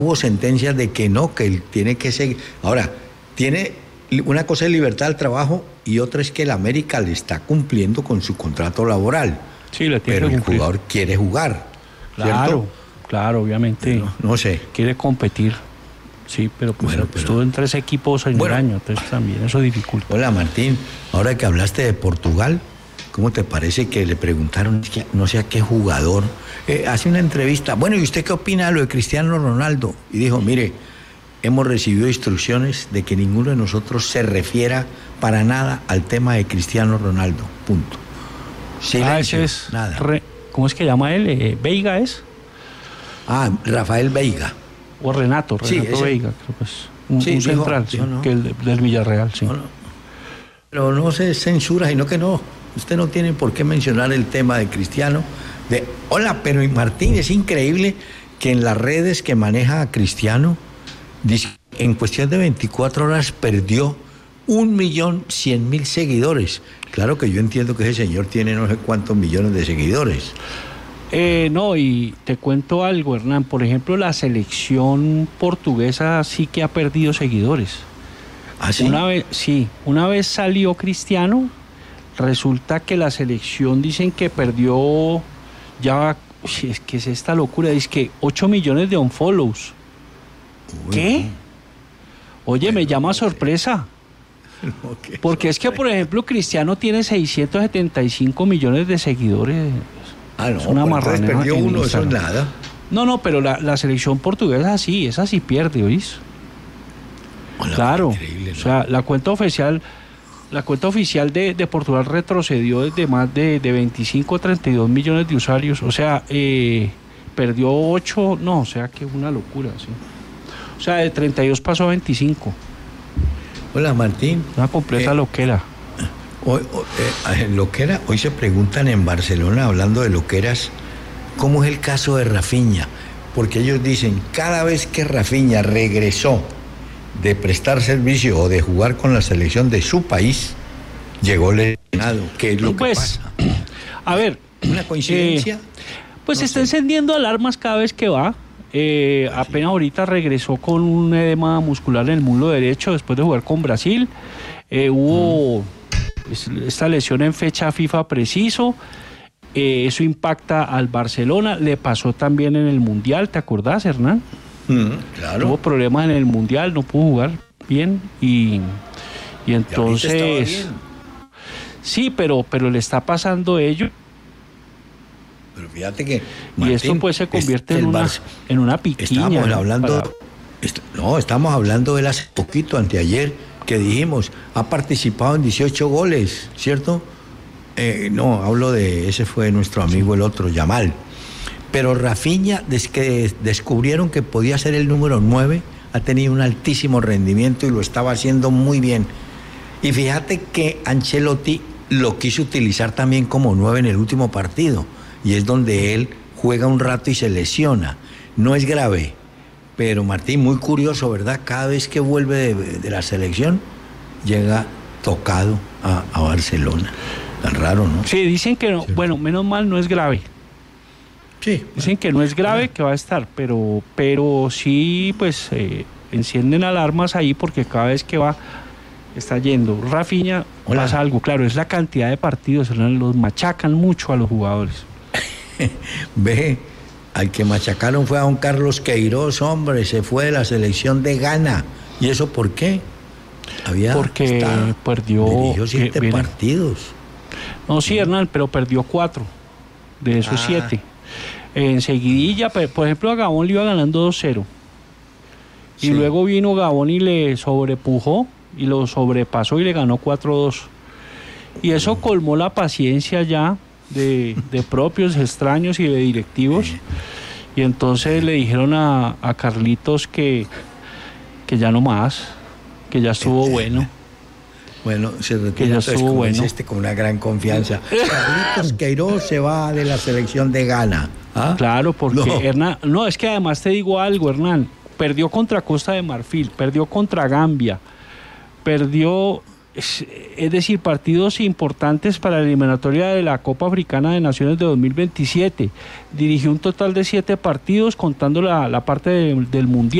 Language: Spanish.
hubo sentencias de que no, que él tiene que seguir. Ahora, una cosa es libertad del trabajo y otra es que el América le está cumpliendo con su contrato laboral. Sí, le tiene pero que el cumplir. jugador quiere jugar. Claro, ¿cierto? claro, obviamente. No sé. Quiere competir. Sí, pero pues estuvo en 3 equipos en el año, entonces también eso dificulta. Hola Martín, ahora que hablaste de Portugal, ¿cómo te parece que le preguntaron, no sé a qué jugador, hace una entrevista, bueno, ¿y usted qué opina de lo de Cristiano Ronaldo? Y dijo, mire, hemos recibido instrucciones de que ninguno de nosotros se refiera para nada al tema de Cristiano Ronaldo, punto. Silencio, ese es nada. ¿Cómo es que llama él? ¿Veiga es? Rafael Veiga. O Renato Sí, Veiga, creo que es un central, dijo, sí, que del Villarreal, sí. No. Pero no se censura, sino que no. Usted no tiene por qué mencionar el tema de Cristiano. Hola, pero Martín, es increíble que en las redes que maneja a Cristiano, en cuestión de 24 horas perdió 1.100.000 seguidores. Claro que yo entiendo que ese señor tiene no sé cuántos millones de seguidores. No, y te cuento algo, Hernán. Por ejemplo, la selección portuguesa sí que ha perdido seguidores. ¿Ah, sí? Una vez salió Cristiano, resulta que la selección dicen que perdió ya, es que es esta locura, dice que 8 millones de unfollows. Uy, ¿Qué? Oye, bueno, me llama no sorpresa. No, Porque es que, por ejemplo, Cristiano tiene 675 millones de seguidores. no, es una marranera. Perdió uno, eso es nada. No, pero la selección portuguesa sí, esa sí pierde, ¿oís? Hola, Claro, increíble, ¿no? o sea, la cuenta oficial de Portugal retrocedió desde más de 25 a 32 millones de usuarios, o sea, perdió 8, no, o sea, que una locura, sí. O sea, de 32 pasó a 25. Hola Martín. Una completa loquera. Hoy se preguntan en Barcelona, hablando de loqueras, ¿cómo es el caso de Rafinha? Porque ellos dicen, cada vez que Rafinha regresó de prestar servicio o de jugar con la selección de su país, llegó lesionado. ¿Qué es lo que pasa? A ver, ¿Una coincidencia? Pues No está sé. encendiendo alarmas cada vez que va. Apenas ahorita regresó con un edema muscular en el muslo derecho después de jugar con Brasil. Hubo esta lesión en fecha FIFA preciso. Eso impacta al Barcelona. Le pasó también en el Mundial, ¿te acordás, Hernán? Claro. Tuvo problemas en el Mundial, no pudo jugar bien y entonces... Y ahorita estaba bien. Sí, pero le está pasando ello. Pero fíjate que, Martín, y esto pues se convierte en una piquiña. Estábamos hablando, estamos hablando de él hace poquito, anteayer, que dijimos, ha participado en 18 goles, ¿cierto? No, hablo de, ese fue nuestro amigo el otro, Yamal. Pero Rafinha, desde que descubrieron que podía ser el número 9, ha tenido un altísimo rendimiento y lo estaba haciendo muy bien. Y fíjate que Ancelotti lo quiso utilizar también como 9 en el último partido. Y es donde él juega un rato y se lesiona. No es grave, pero Martín, muy curioso, ¿verdad? Cada vez que vuelve de la selección, llega tocado a Barcelona. Tan raro, ¿no? Sí, dicen que no. Sí. Bueno, menos mal no es grave. Sí. Dicen que no es grave, que va a estar, pero sí, pues, encienden alarmas ahí porque cada vez que va, está yendo. Rafinha, pasa algo, claro, es la cantidad de partidos, los machacan mucho a los jugadores. Ve, al que machacaron fue a don Carlos Queiroz, hombre, se fue de la selección de Ghana. ¿Y eso por qué? Porque dirigió 7 partidos. No, sí, Hernán, pero perdió 4 de esos 7. Enseguidilla, por ejemplo, a Gabón le iba ganando 2-0. Y luego vino Gabón y le sobrepujó y lo sobrepasó y le ganó 4-2. Y eso colmó la paciencia ya de propios, extraños y de directivos. Y entonces le dijeron a Carlitos que ya no más, que ya estuvo bueno. Bueno, se retiró, que ya estuvo bueno. Con una gran confianza. Carlitos Queiroz se va de la selección de Ghana. ¿Ah? Claro, porque Hernán, no, es que además te digo algo, Hernán, perdió contra Costa de Marfil, perdió contra Gambia, perdió es decir, partidos importantes para la eliminatoria de la Copa Africana de Naciones de 2027. Dirigió un total de 7 partidos, contando la parte del Mundial.